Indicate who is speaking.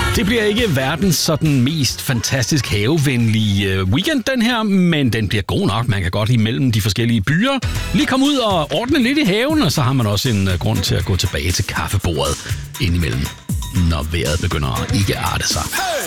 Speaker 1: Det bliver ikke verdens sådan mest fantastisk havevenlige weekend, den her, men den bliver god nok. Man kan godt imellem de forskellige byer lige komme ud og ordne lidt i haven, og så har man også en grund til at gå tilbage til kaffebordet indimellem, når vejret begynder at ikke arte sig.